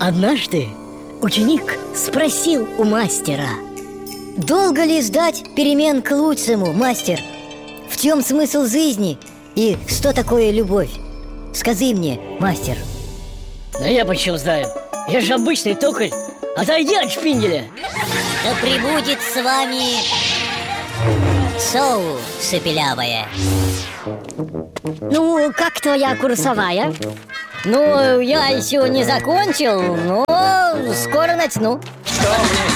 Однажды ученик спросил у мастера: долго ли ждать перемен к лучшему, мастер? В чем смысл жизни и что такое любовь? Скажи мне, мастер. Да я почем знаю? Я же обычный токарь. Отойди от шпинделя. Да пребудет с вами шоу шепелявое. Ну, как твоя курсовая? Ну, я еще не закончил, но скоро начну.